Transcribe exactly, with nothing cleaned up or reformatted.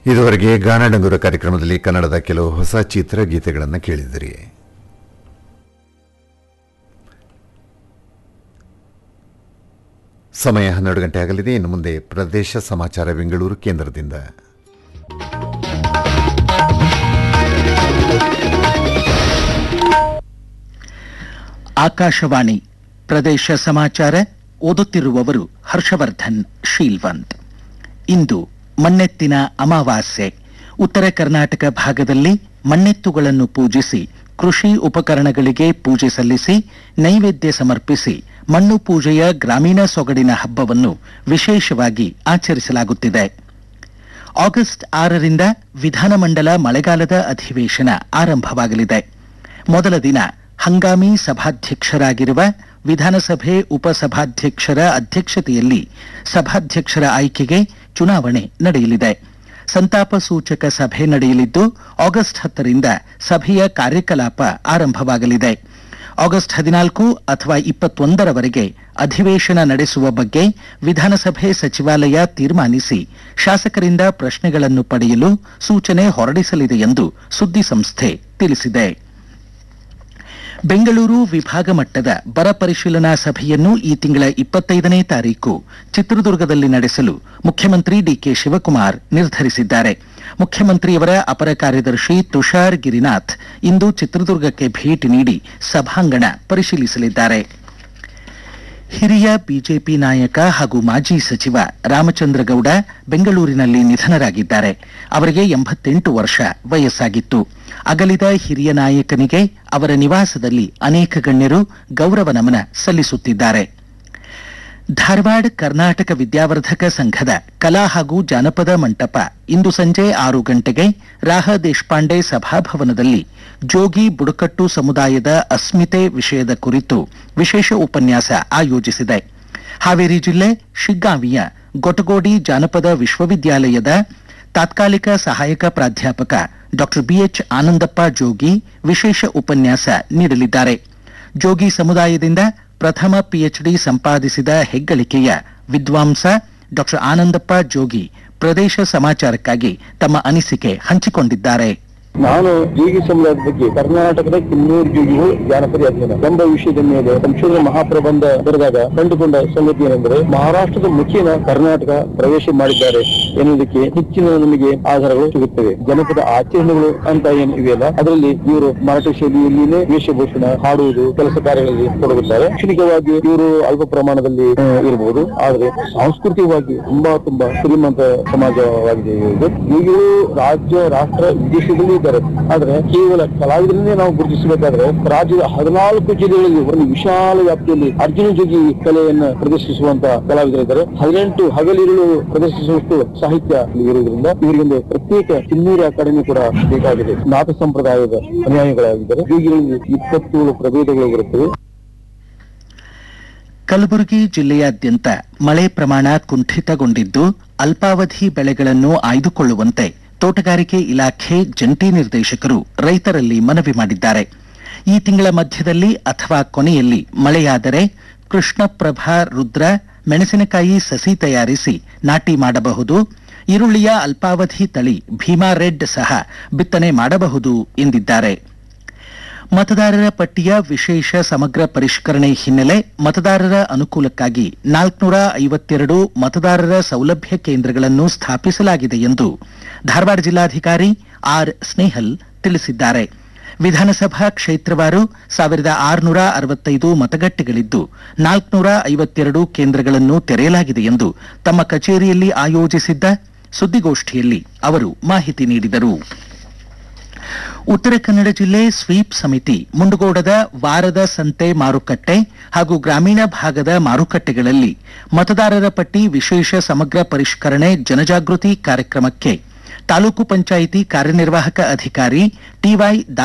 ಇದುವರೆಗೆ ಗಾನಡಂಗೂರ ಕಾರ್ಯಕ್ರಮದಲ್ಲಿ ಕನ್ನಡದ ಕೆಲವು ಹೊಸ ಚಿತ್ರಗೀತೆಗಳನ್ನು ಕೇಳಿದಿರಿ. ಸಮಯ ಹನ್ನೆರಡು ಗಂಟೆ ಆಗಲಿದೆ. ಇನ್ನು ಮುಂದೆ ಪ್ರದೇಶ ಸಮಾಚಾರ ಬೆಂಗಳೂರು ಕೇಂದ್ರದಿಂದ. ಆಕಾಶವಾಣಿ ಪ್ರದೇಶ ಸಮಾಚಾರ ಓದುತ್ತಿರುವವರು ಹರ್ಷವರ್ಧನ್ ಶೀಲ್ವಂತ್. ಇಂದು ಮಣ್ಣೆತ್ತಿನ ಅಮಾವಾಸ್ಯೆ. ಉತ್ತರ ಕರ್ನಾಟಕ ಭಾಗದಲ್ಲಿ ಮಣ್ಣೆತ್ತುಗಳನ್ನು ಪೂಜಿಸಿ ಕೃಷಿ ಉಪಕರಣಗಳಿಗೆ ಪೂಜೆ ಸಲ್ಲಿಸಿ ನೈವೇದ್ಯ ಸಮರ್ಪಿಸಿ ಮಣ್ಣು ಪೂಜೆಯ ಗ್ರಾಮೀಣ ಸೊಗಡಿನ ಹಬ್ಬವನ್ನು ವಿಶೇಷವಾಗಿ ಆಚರಿಸಲಾಗುತ್ತಿದೆ. ಆಗಸ್ಟ್ ಆರರಿಂದ ವಿಧಾನಮಂಡಲ ಮಳೆಗಾಲದ ಅಧಿವೇಶನ ಆರಂಭವಾಗಲಿದೆ. ಮೊದಲ ದಿನ ಹಂಗಾಮಿ ಸಭಾಧ್ಯಕ್ಷರಾಗಿರುವ ವಿಧಾನಸಭೆ ಉಪಸಭಾಧ್ಯಕ್ಷರ ಅಧ್ಯಕ್ಷತೆಯಲ್ಲಿ ಸಭಾಧ್ಯಕ್ಷರ ಆಯ್ಕೆಗೆ ಚುನಾವಣೆ ನಡೆಯಲಿದೆ. ಸಂತಾಪ ಸೂಚಕ ಸಭೆ ನಡೆಯಲಿದ್ದು ಆಗಸ್ಟ್ ಹತ್ತರಿಂದ ಸಭೆಯ ಕಾರ್ಯಕಲಾಪ ಆರಂಭವಾಗಲಿದೆ. ಆಗಸ್ಟ್ ಹದಿನಾಲ್ಕು ಅಥವಾ ಇಪ್ಪತ್ತೊಂದರವರೆಗೆ ಅಧಿವೇಶನ ನಡೆಸುವ ಬಗ್ಗೆ ವಿಧಾನಸಭೆ ಸಚಿವಾಲಯ ತೀರ್ಮಾನಿಸಿ ಶಾಸಕರಿಂದ ಪ್ರಶ್ನೆಗಳನ್ನು ಪಡೆಯಲು ಸೂಚನೆ ಹೊರಡಿಸಲಿದೆ ಎಂದು ಸುದ್ದಿಸಂಸ್ಥೆ ತಿಳಿಸಿದೆ. ಬೆಂಗಳೂರು ವಿಭಾಗ ಮಟ್ಟದ ಬರ ಪರಿಶೀಲನಾ ಸಭೆಯನ್ನು ಈ ತಿಂಗಳ ಇಪ್ಪತ್ತೈದನೇ ತಾರೀಕು ಚಿತ್ರದುರ್ಗದಲ್ಲಿ ನಡೆಸಲು ಮುಖ್ಯಮಂತ್ರಿ ಡಿಕೆ ಶಿವಕುಮಾರ್ ನಿರ್ಧರಿಸಿದ್ದಾರೆ. ಮುಖ್ಯಮಂತ್ರಿಯವರ ಅಪರ ಕಾರ್ಯದರ್ಶಿ ತುಷಾರ್ ಗಿರಿನಾಥ್ ಇಂದು ಚಿತ್ರದುರ್ಗಕ್ಕೆ ಭೇಟಿ ನೀಡಿ ಸಭಾಂಗಣ ಪರಿಶೀಲಿಸಲಿದ್ದಾರೆ. ಹಿರಿಯ ಬಿಜೆಪಿ ನಾಯಕ ಹಾಗೂ ಮಾಜಿ ಸಚಿವ ರಾಮಚಂದ್ರ ಗೌಡ ಬೆಂಗಳೂರಿನಲ್ಲಿ ನಿಧನರಾಗಿದ್ದಾರೆ. ಅವರಿಗೆ ಎಂಬತ್ತೆಂಟು ವರ್ಷ ವಯಸ್ಸಾಗಿತ್ತು. ಅಗಲಿದ ಹಿರಿಯ ನಾಯಕನಿಗೆ ಅವರ ನಿವಾಸದಲ್ಲಿ ಅನೇಕ ಗಣ್ಯರು ಗೌರವ ನಮನ ಸಲ್ಲಿಸುತ್ತಿದ್ದಾರೆ. ಧಾರವಾಡ ಕರ್ನಾಟಕ ವಿದ್ಯಾವರ್ಧಕ ಸಂಘದ ಕಲಾ ಹಾಗೂ ಜಾನಪದ ಮಂಟಪ ಇಂದು ಸಂಜೆ ಆರು ಗಂಟೆಗೆ ರಾಹ ದೇಶಪಾಂಡೆ ಸಭಾಭವನದಲ್ಲಿ ಜೋಗಿ ಬುಡಕಟ್ಟು ಸಮುದಾಯದ ಅಸ್ಮಿತೆ ವಿಷಯದ ಕುರಿತು ವಿಶೇಷ ಉಪನ್ಯಾಸ ಆಯೋಜಿಸಿದೆ. ಹಾವೇರಿ ಜಿಲ್ಲೆ ಶಿಗ್ಗಾಂವಿಯ ಗೊಟಗೋಡಿ ಜಾನಪದ ವಿಶ್ವವಿದ್ಯಾಲಯದ ತಾತ್ಕಾಲಿಕ ಸಹಾಯಕ ಪ್ರಾಧ್ಯಾಪಕ ಡಾಕ್ಟರ್ ಬಿಎಚ್ ಆನಂದಪ್ಪ ಜೋಗಿ ವಿಶೇಷ ಉಪನ್ಯಾಸ ನೀಡಲಿದ್ದಾರೆ. ಜೋಗಿ ಸಮುದಾಯದಿಂದ ಪ್ರಥಮ ಪಿಎಚ್ಡಿ ಸಂಪಾದಿಸಿದ ಹೆಗ್ಗಳಿಕೆಯ ವಿದ್ವಾಂಸ ಡಾಕ್ಟರ್ ಆನಂದಪ್ಪ ಜೋಗಿ ಪ್ರದೇಶ ಸಮಾಚಾರಕ್ಕಾಗಿ ತಮ್ಮ ಅನಿಸಿಕೆ ಹಂಚಿಕೊಂಡಿದ್ದಾರೆ. ನಾನು ಜೋಗಿ ಸಮುದಾಯದ ಬಗ್ಗೆ ಕರ್ನಾಟಕದ ಕಿನ್ನೂರು ಜೋಗಿಗಳು ಜಾನಪದ ಅಧ್ಯಯನ ಎಂಬ ವಿಷಯದ ಮೇಲೆ ಸಂಶೋಧನಾ ಮಹಾಪ್ರಬಂಧ ಬರೆದಾಗ ಕಂಡುಕೊಂಡ ಸಂಗತಿ ಏನೆಂದರೆ ಮಹಾರಾಷ್ಟ್ರದ ಮುಖೇನ ಕರ್ನಾಟಕ ಪ್ರವೇಶ ಮಾಡಿದ್ದಾರೆ ಎನ್ನುವುದಕ್ಕೆ ಹೆಚ್ಚಿನ ನಮಗೆ ಆಧಾರಗಳು ಸಿಗುತ್ತವೆ. ಜನಪದ ಆಚರಣೆಗಳು ಅಂತ ಏನು ಇವೆಯಲ್ಲ ಅದರಲ್ಲಿ ಇವರು ಮರಾಠಿ ಶೈಲಿಯಲ್ಲಿನೇ ವೇಷಭೂಷಣ ಹಾಡುವುದು ಕೆಲಸ ಕಾರ್ಯಗಳಲ್ಲಿ ತೊಡಗುತ್ತಾರೆ. ಶೈಕ್ಷಣಿಕವಾಗಿ ಇವರು ಅಲ್ಪ ಪ್ರಮಾಣದಲ್ಲಿ ಇರಬಹುದು, ಆದರೆ ಸಾಂಸ್ಕೃತಿಕವಾಗಿ ತುಂಬಾ ತುಂಬಾ ಶ್ರೀಮಂತ ಸಮಾಜವಾಗಿದೆ ಇದು. ಜೋಗಿಗಳು ರಾಜ್ಯ ರಾಷ್ಟ್ರ ವಿದೇಶದಲ್ಲಿ ಆದ್ರೆ ಕೇವಲ ಕಲಾವಿದರನ್ನೇ ನಾವು ಗುರುತಿಸಬೇಕಾದ್ರೆ ರಾಜ್ಯದ ಹದಿನಾಲ್ಕು ಜಿಲ್ಲೆಗಳಲ್ಲಿ ಒಂದು ವಿಶಾಲ ವ್ಯಾಪ್ತಿಯಲ್ಲಿ ಅರ್ಜುನ ಜೋಗಿ ಕಲೆಯನ್ನು ಪ್ರದರ್ಶಿಸುವಂತ ಕಲಾವಿದರಿದ್ದಾರೆ. ಹದಿನೆಂಟು ಹಗಲಿರುಳು ಪ್ರದರ್ಶಿಸುವಷ್ಟು ಸಾಹಿತ್ಯ ಇರುವುದರಿಂದ ಇವರಿಗೊಂದು ಪ್ರತ್ಯೇಕ ಕಿನ್ನೂರು ಅಕಾಡೆಮಿ ಕೂಡ ಬೇಕಾಗಿದೆ. ನಾಥ ಸಂಪ್ರದಾಯದ ಅನುಯಾಯಿಗಳಾಗಿದ್ದಾರೆ. ಜೋಗಿಗಳಲ್ಲಿ ಇಪ್ಪತ್ತೇಳು ಪ್ರಭೇದಗಳು ಬರುತ್ತವೆ. ಕಲಬುರಗಿ ಜಿಲ್ಲೆಯಾದ್ಯಂತ ಮಳೆ ಪ್ರಮಾಣ ಕುಂಠಿತಗೊಂಡಿದ್ದು ಅಲ್ಪಾವಧಿ ಬೆಳೆಗಳನ್ನು ಆಯ್ದುಕೊಳ್ಳುವಂತೆ ತೋಟಗಾರಿಕೆ ಇಲಾಖೆ ಜಂಟಿ ನಿರ್ದೇಶಕರು ರೈತರಲ್ಲಿ ಮನವಿ ಮಾಡಿದ್ದಾರೆ. ಈ ತಿಂಗಳ ಮಧ್ಯದಲ್ಲಿ ಅಥವಾ ಕೊನೆಯಲ್ಲಿ ಮಳೆಯಾದರೆ ಕೃಷ್ಣಪ್ರಭಾ ರುದ್ರ ಮೆಣಸಿನಕಾಯಿ ಸಸಿ ತಯಾರಿಸಿ ನಾಟಿ ಮಾಡಬಹುದು. ಈರುಳ್ಳಿಯ ಅಲ್ಪಾವಧಿ ತಳಿ ಭೀಮಾ ರೆಡ್ ಸಹ ಬಿತ್ತನೆ ಮಾಡಬಹುದು ಎಂದಿದ್ದಾರೆ. ಮತದಾರರ ಪಟ್ಟಿಯ ವಿಶೇಷ ಸಮಗ್ರ ಪರಿಷ್ಕರಣೆ ಹಿನ್ನೆಲೆ ಮತದಾರರ ಅನುಕೂಲಕ್ಕಾಗಿ ನಾಲ್ಕುನೂರ ಐವತ್ತೆರಡು ಮತದಾರರ ಸೌಲಭ್ಯ ಕೇಂದ್ರಗಳನ್ನು ಸ್ಥಾಪಿಸಲಾಗಿದೆ ಎಂದು ಧಾರವಾಡ ಜಿಲ್ಲಾಧಿಕಾರಿ ಆರ್ ಸ್ನೇಹಲ್ ತಿಳಿಸಿದ್ದಾರೆ. ವಿಧಾನಸಭಾ ಕ್ಷೇತ್ರವಾರು ಸಾವಿರದ ಆರುನೂರ ಅರವತ್ತೈದು ಮತಗಟ್ಟೆಗಳಿದ್ದು ನಾಲ್ಕುನೂರ ಐವತ್ತೆರಡು ಕೇಂದ್ರಗಳನ್ನು ತೆರೆಯಲಾಗಿದೆ ಎಂದು ತಮ್ಮ ಕಚೇರಿಯಲ್ಲಿ ಆಯೋಜಿಸಿದ್ದ ಸುದ್ದಿಗೋಷ್ಠಿಯಲ್ಲಿ ಅವರು ಮಾಹಿತಿ ನೀಡಿದರು. ಉತ್ತರ ಕನ್ನಡ ಜಿಲ್ಲೆ ಸ್ವೀಪ್ ಸಮಿತಿ ಮುಂಡಗೋಡದ ವಾರದ ಸಂತೆ ಮಾರುಕಟ್ಟೆ ಹಾಗೂ ಗ್ರಾಮೀಣ ಭಾಗದ ಮಾರುಕಟ್ಟೆಗಳಲ್ಲಿ ಮತದಾರರ ಪಟ್ಟಿ ವಿಶೇಷ ಸಮಗ್ರ ಪರಿಷ್ಕರಣೆ ಜನಜಾಗೃತಿ ಕಾರ್ಯಕ್ರಮಕ್ಕೆ ತಾಲೂಕು ಪಂಚಾಯಿತಿ ಕಾರ್ಯನಿರ್ವಾಹಕ ಅಧಿಕಾರಿ ಟಿವೈ